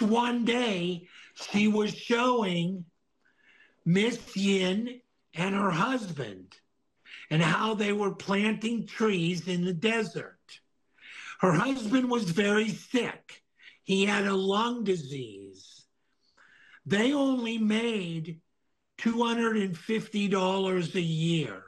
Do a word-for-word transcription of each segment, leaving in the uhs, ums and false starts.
this one day, she was showing Miss Yin and her husband and how they were planting trees in the desert. Her husband was very sick. He had a lung disease. They only made two hundred fifty dollars a year.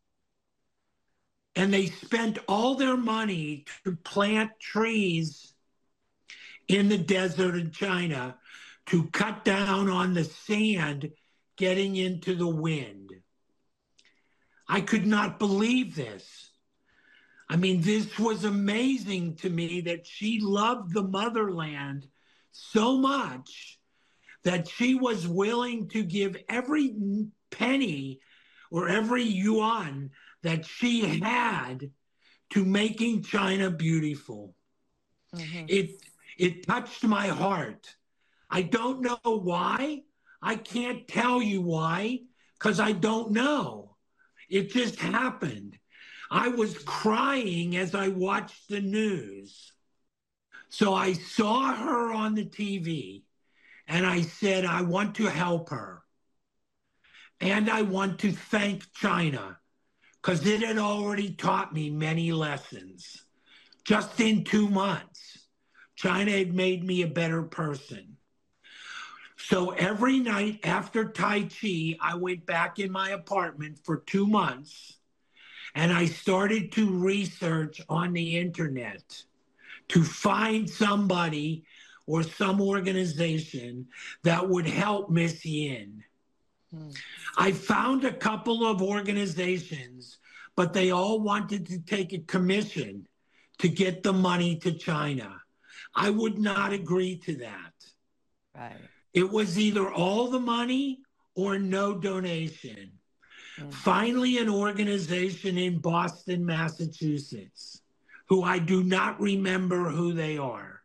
And they spent all their money to plant trees in the desert in China to cut down on the sand getting into the wind. I could not believe this. I mean, this was amazing to me that she loved the motherland so much that she was willing to give every penny or every yuan that she had to making China beautiful. Mm-hmm. It, it touched my heart. I don't know why. I can't tell you why, because I don't know. It just happened. I was crying as I watched the news. So I saw her on the T V, and I said, I want to help her. And I want to thank China, because it had already taught me many lessons. Just in two months, China had made me a better person. So every night after Tai Chi, I went back in my apartment for two months, and I started to research on the internet to find somebody or some organization that would help Miss Yin. Hmm. I found a couple of organizations, but they all wanted to take a commission to get the money to China. I would not agree to that. Right. It was either all the money or no donation. Mm-hmm. Finally, an organization in Boston, Massachusetts, who I do not remember who they are,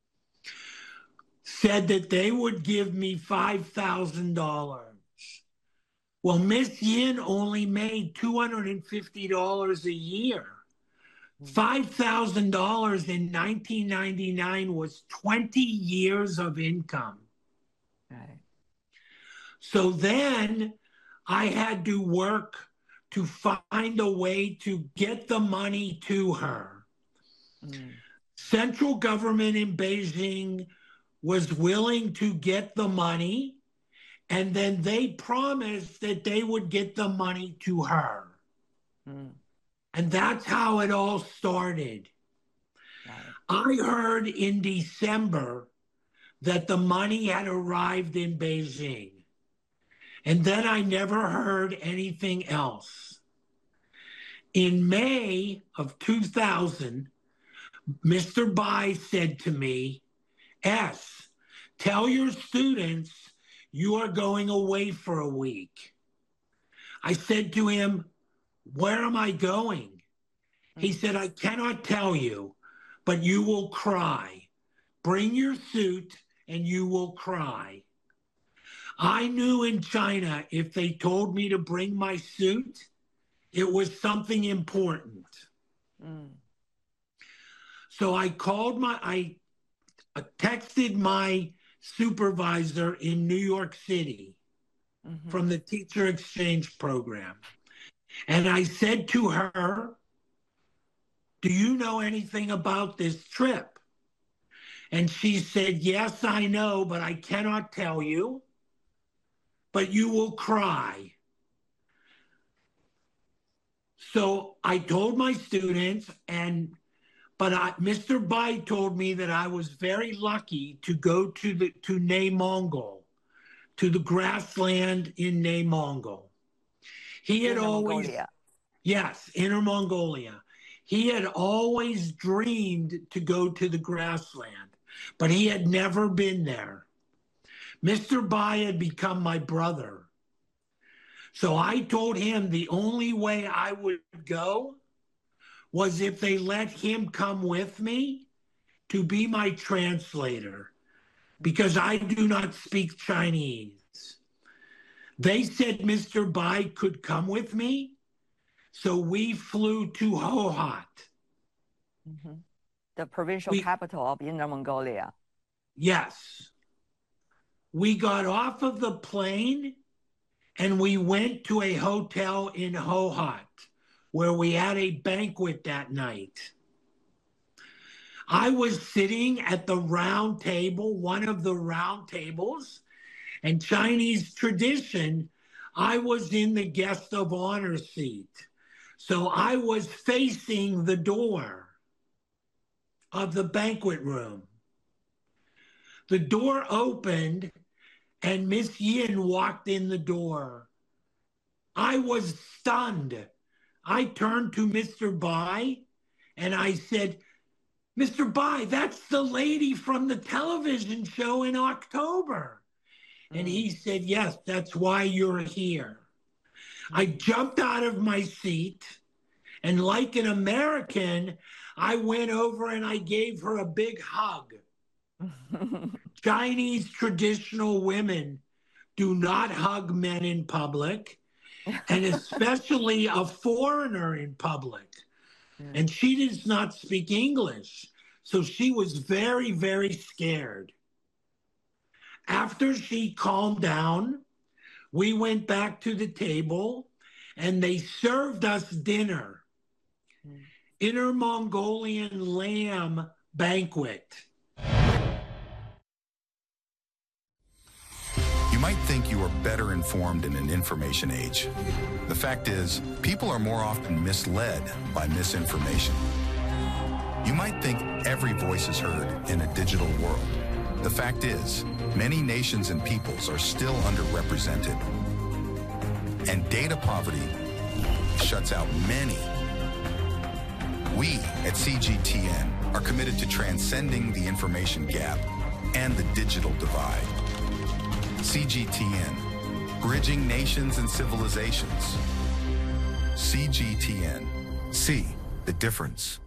said that they would give me five thousand dollars. Well, Miss Yin only made two hundred fifty dollars a year. five thousand dollars in nineteen ninety-nine was twenty years of income. Right. So then I had to work to find a way to get the money to her. Mm. Central government in Beijing was willing to get the money, and then they promised that they would get the money to her. Mm. And that's how it all started. Right. I heard in December that the money had arrived in Beijing. And then I never heard anything else. In May of two thousand, Mister Bai said to me, S, tell your students you are going away for a week. I said to him, where am I going? He said, I cannot tell you, but you will cry. Bring your suit and you will cry. I knew in China, if they told me to bring my suit, it was something important. Mm. So I called my, I texted my supervisor in New York City mm-hmm. from the teacher exchange program. And I said to her, do you know anything about this trip? And she said, yes, I know, but I cannot tell you. But you will cry. So I told my students, and but I, Mister Bai told me that I was very lucky to go to the to内Mongol, to the grassland in内Mongol. He had Inner always, Mongolia. yes, Inner Mongolia. He had always dreamed to go to the grassland, but he had never been there. Mister Bai had become my brother. So I told him the only way I would go was if they let him come with me to be my translator, because I do not speak Chinese. They said Mister Bai could come with me, so we flew to Hohhot. Mm-hmm. The provincial we, capital of Inner Mongolia. Yes. we got off of the plane and we went to a hotel in Hohhot where we had a banquet that night. I was sitting at the round table, one of the round tables, and Chinese tradition, I was in the guest of honor seat. So I was facing the door of the banquet room. The door opened and Miss Yin walked in the door. I was stunned. I turned to Mister Bai and I said, Mister Bai, that's the lady from the television show in October. Mm. And he said, yes, that's why you're here. Mm. I jumped out of my seat and like an American, I went over and I gave her a big hug. Chinese traditional women do not hug men in public, and especially a foreigner in public. Yeah. And she does not speak English. So she was very, very scared. After she calmed down, we went back to the table and they served us dinner. Mm. Inner Mongolian lamb banquet. You might think you are better informed in an information age. The fact is, people are more often misled by misinformation. You might think every voice is heard in a digital world. The fact is, many nations and peoples are still underrepresented. And data poverty shuts out many. We at C G T N are committed to transcending the information gap and the digital divide. C G T N, bridging nations and civilizations. C G T N, see the difference.